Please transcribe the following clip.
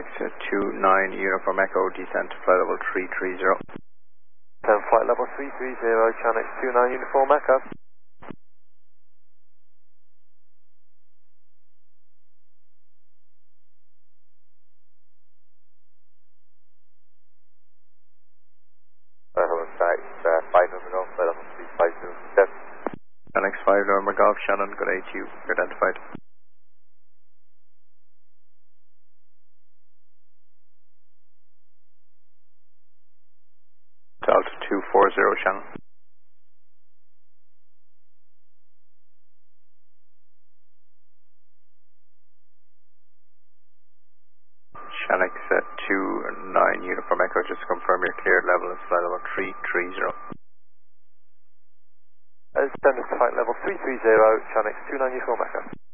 X 29 Uniform Echo, descent to flight level 330. Flight level 330, Channel X29 Uniform Echo. Hello, Skype 5 November Golf, flight level 350. Channel X 5 November Golf, Shannon, good day to you, identified. Delta 240, Shannon. Shannon X 29 Uniform Echo, just to confirm your cleared level is flight level 330. Descend to flight level 330, Channel X29 Uniform Echo.